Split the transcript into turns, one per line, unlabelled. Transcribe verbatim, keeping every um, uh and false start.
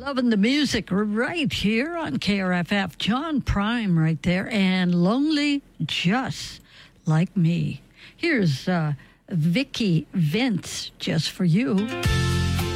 Loving the music right here on K R F F. John Prime right there, and Lonely Just Like Me. Here's uh, Vicky Vince, just for you.